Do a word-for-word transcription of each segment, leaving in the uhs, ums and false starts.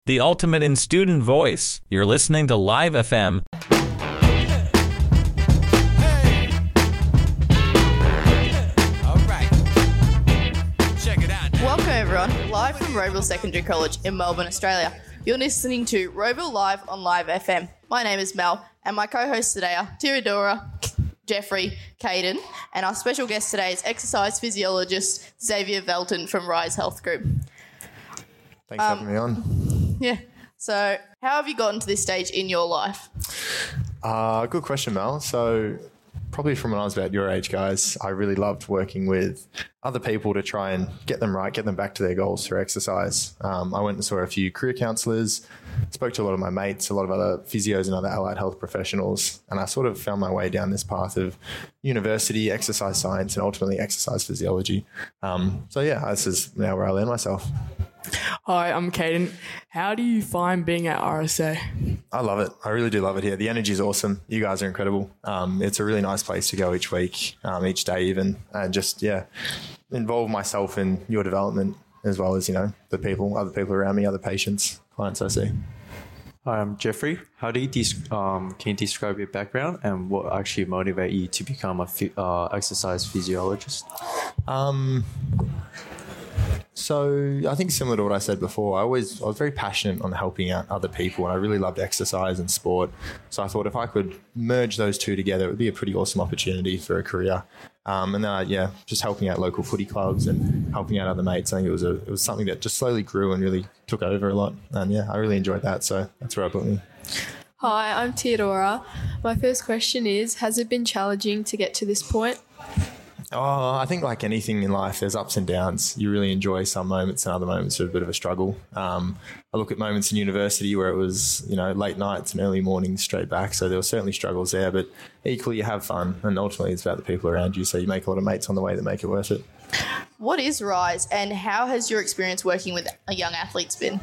the ultimate in student voice. You're listening to Live F M. Welcome everyone, live from Roeville Secondary College in Melbourne, Australia. You're listening to Roeville Live on Live F M. My name is Mel, and my co-hosts today are Tiradora, Jeffrey, Caden, and our special guest today is exercise physiologist Xavier Velton from Rise Health Group. Thanks um, for having me on. Yeah. So, how have you gotten to this stage in your life? Uh, good question, Mel. So, probably from when I was about your age, guys, I really loved working with other people to try and get them right, get them back to their goals through exercise. Um, I went and saw a few career counsellors, spoke to a lot of my mates, a lot of other physios and other allied health professionals, and I sort of found my way down this path of university, exercise science, and ultimately exercise physiology. Um, so, yeah, this is now where I land myself. Hi, I'm Caden. How do you find being at R S A? I love it. I really do love it here. The energy is awesome. You guys are incredible. Um, it's a really nice place to go each week, um, each day even, and just, yeah, involve myself in your development as well as, you know, the people, other people around me, other patients, clients I see. Hi, I'm Jeffrey. How do you des- um, can you describe your background and what actually motivated you to become a phy- uh, exercise physiologist? Um... So I think similar to what I said before, I always I was very passionate on helping out other people, and I really loved exercise and sport. So I thought if I could merge those two together, it would be a pretty awesome opportunity for a career. Um, and then, I, yeah, just helping out local footy clubs and helping out other mates. I think it was a it was something that just slowly grew and really took over a lot. And yeah, I really enjoyed that. So that's where I put me. Hi, I'm Theodora. My first question is, has it been challenging to get to this point? Oh, I think like anything in life, there's ups and downs. You really enjoy some moments and other moments are a bit of a struggle. Um, I look at moments in university where it was, you know, late nights and early mornings straight back. So there were certainly struggles there, but equally you have fun. And ultimately it's about the people around you. So you make a lot of mates on the way that make it worth it. What is Rise, and how has your experience working with young athletes been?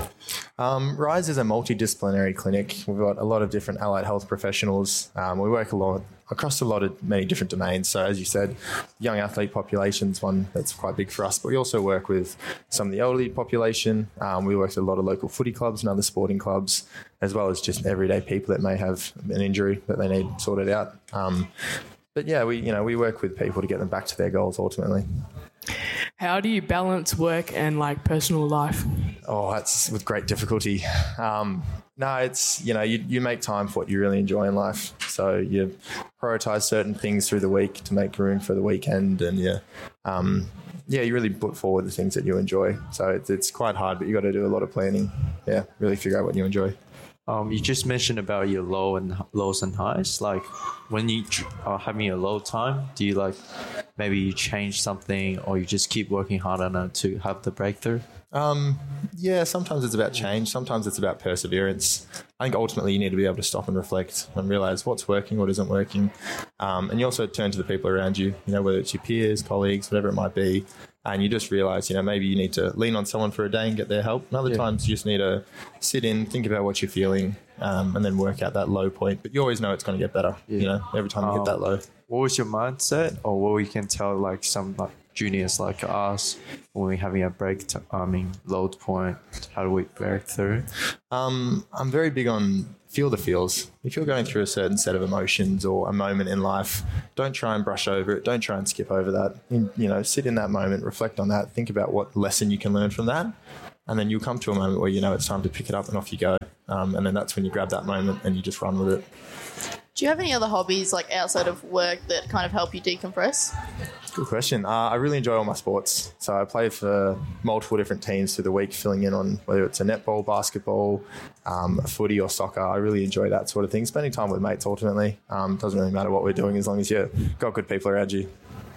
Um, Rise is a multidisciplinary clinic. We've got a lot of different allied health professionals. Um, we work a lot across a lot of many different domains. So as you said, young athlete population's one that's quite big for us, but we also work with some of the elderly population. Um, we work with a lot of local footy clubs and other sporting clubs, as well as just everyday people that may have an injury that they need sorted out. Um, but yeah, we you know we work with people to get them back to their goals ultimately. How do you balance work and like personal life? Oh, that's with great difficulty. Um, no, it's, you know, you, you make time for what you really enjoy in life. So you prioritize certain things through the week to make room for the weekend. And yeah, um, yeah, you really put forward the things that you enjoy. So it's, it's quite hard, but you got to do a lot of planning. Yeah, really figure out what you enjoy. Um, you just mentioned about your low and lows and highs. Like when you are having a low time, do you like maybe you change something or you just keep working hard on it to have the breakthrough? Um, yeah, sometimes it's about change. Sometimes it's about perseverance. I think ultimately you need to be able to stop and reflect and realize what's working, what isn't working. Um, and you also turn to the people around you, you know, whether it's your peers, colleagues, whatever it might be. And you just realize, you know, maybe you need to lean on someone for a day and get their help. And other yeah. times you just need to sit in, think about what you're feeling, um, and then work out that low point. But you always know it's going to get better, yeah. you know, every time you um, hit that low. What was your mindset, or what we can tell like some like juniors like us when we're having a break, t- I mean, load point, how do we break through? Um, I'm very big on feel the feels. If you're going through a certain set of emotions or a moment in life, don't try and brush over it. Don't try and skip over that. You, you know, sit in that moment, reflect on that, think about what lesson you can learn from that. And then you'll come to a moment where you know it's time to pick it up and off you go. Um, and then that's when you grab that moment and you just run with it. Do you have any other hobbies like outside of work that kind of help you decompress? Good question. Uh, I really enjoy all my sports. So I play for multiple different teams through the week, filling in on whether it's a netball, basketball, um, footy or soccer. I really enjoy that sort of thing. Spending time with mates ultimately. Um, doesn't really matter what we're doing as long as you've got good people around you.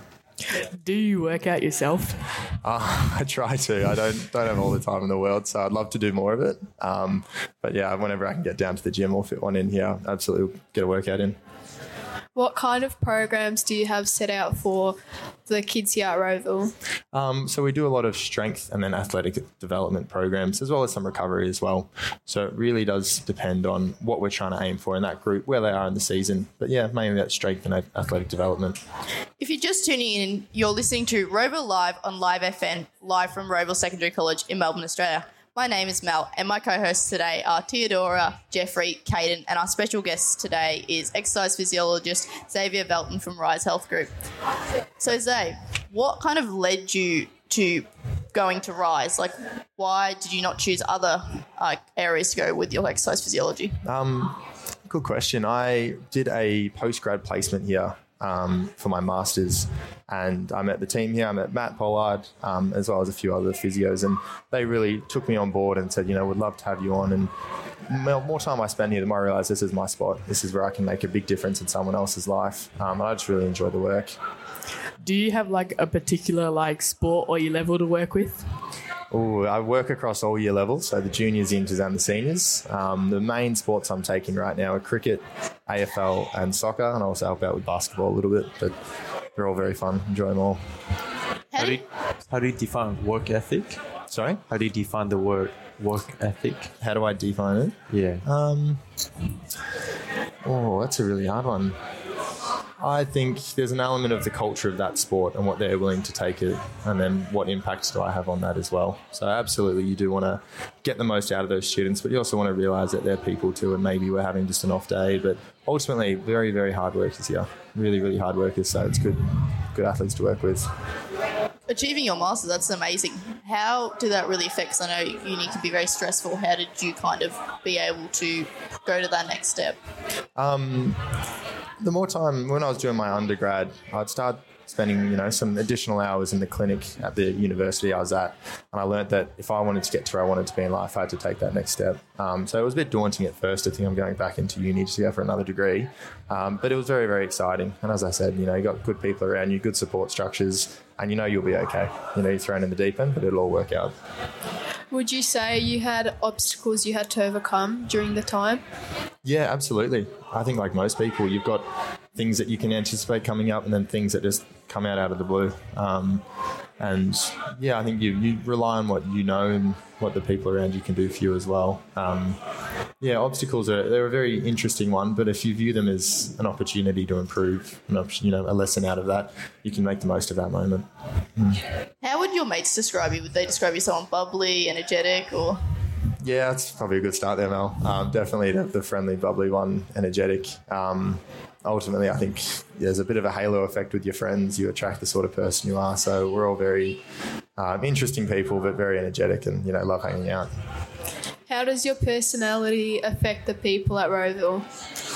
Do you work out yourself? Uh, I try to. I don't don't have all the time in the world, so I'd love to do more of it. Um, but yeah, whenever I can get down to the gym or fit one in here, absolutely get a workout in. What kind of programs do you have set out for the kids here at Roeville? Um, so we do a lot of strength and then athletic development programs, as well as some recovery as well. So it really does depend on what we're trying to aim for in that group, where they are in the season. But yeah, mainly that strength and athletic development. If you're just tuning in, you're listening to Roeville Live on Live F M, live from Roeville Secondary College in Melbourne, Australia. My name is Mel, and my co-hosts today are Theodora, Jeffrey, Caden, and our special guest today is exercise physiologist Xavier Belton from Rise Health Group. So, Zay, what kind of led you to going to Rise? Like, why did you not choose other uh, areas to go with your exercise physiology? Um, good question. I did a postgrad placement here um, for my master's, and I met the team here. I met Matt Pollard, um, as well as a few other physios, and they really took me on board and said, you know, we'd love to have you on. And the more time I spend here, the more I realise this is my spot. This is where I can make a big difference in someone else's life. Um, and I just really enjoy the work. Do you have like a particular like sport or year level to work with? Oh, I work across all year levels, so the juniors, inters and the seniors. Um, the main sports I'm taking right now are cricket, A F L and soccer, and I also help out with basketball a little bit, but they're all very fun. Enjoy them all. How How do do you, you, how do you define work ethic? Sorry? How do you define the word work ethic? How do I define it? Yeah. Um, oh, that's a really hard one. I think there's an element of the culture of that sport and what they're willing to take it, and then what impacts do I have on that as well. So absolutely, you do want to get the most out of those students, but you also want to realise that they're people too, and maybe we're having just an off day. But ultimately, very, very hard workers here. Really, really hard workers. So it's good, good athletes to work with. achieving your master's, that's amazing. How did that really affect? 'Cause I know uni can be very stressful. How did you kind of be able to go to that next step? Um, the more time, when I was doing my undergrad, I'd start spending, you know, some additional hours in the clinic at the university I was at. And I learnt that if I wanted to get to where I wanted to be in life, I had to take that next step. Um, so it was a bit daunting at first to think I'm going back into uni to go for another degree. Um, but it was very, very exciting. And as I said, you know, you got good people around you, good support structures, and you know you'll be okay. You know, you're thrown in the deep end, but it'll all work out. Would you say you had obstacles you had to overcome during the time? Yeah, absolutely. I think like most people, you've got things that you can anticipate coming up and then things that just come out out of the blue. Um, and yeah, I think you, you rely on what you know and what the people around you can do for you as well. Um, yeah, obstacles are they're a very interesting one, but if you view them as an opportunity to improve, an op- you know, a lesson out of that, you can make the most of that moment. How would your mates describe you? Would they describe you as someone bubbly, energetic, or? Yeah, that's probably a good start there, Mel. Um, definitely the, the friendly, bubbly one, energetic. Um, ultimately, I think there's a bit of a halo effect with your friends. You attract the sort of person you are. So we're all very um, interesting people, but very energetic and, you know, love hanging out. How does your personality affect the people at Rowville?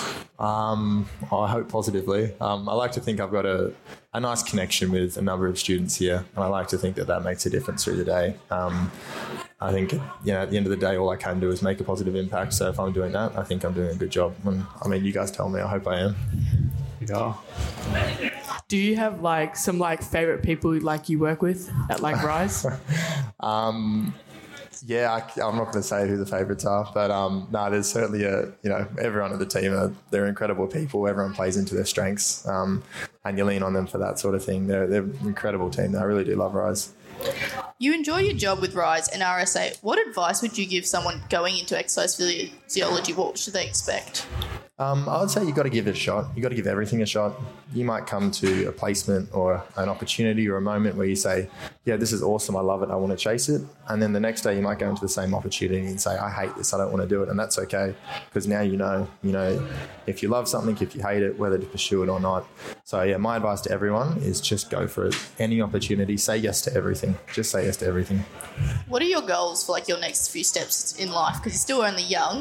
Um, I hope positively. Um, I like to think I've got a, a nice connection with a number of students here, and I like to think that that makes a difference through the day. Um, I think, you know, at the end of the day, all I can do is make a positive impact. So if I'm doing that, I think I'm doing a good job. And I mean, you guys tell me. I hope I am. Yeah. Do you have like some like favorite people like you work with at like Rise? um, yeah, I, I'm not going to say who the favourites are, but um, no, there's certainly a, you know, everyone at the team, are, they're incredible people. Everyone plays into their strengths, um, and you lean on them for that sort of thing. They're, they're an incredible team. I really do love Rise. You enjoy your job with Rise and R S A. What advice would you give someone going into exercise physiology? What should they expect? Um, I would say you got to give it a shot. You got to give everything a shot. You might come to a placement or an opportunity or a moment where you say, yeah, this is awesome. I love it. I want to chase it. And then the next day you might go into the same opportunity and say, I hate this. I don't want to do it. And that's okay, because now you know, you know, if you love something, if you hate it, whether to pursue it or not. So yeah, my advice to everyone is just go for it. Any opportunity, say yes to everything. Just say yes to everything. What are your goals for like your next few steps in life? Because you're still only young.